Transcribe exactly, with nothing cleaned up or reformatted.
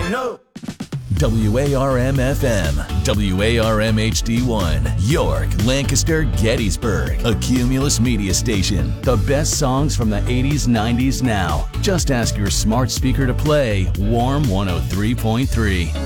No. W A R M F M, W A R M H D one, York, Lancaster, Gettysburg, a Cumulus media station. The best songs from the eighties, nineties now. Just ask your smart speaker to play Warm one oh three point three.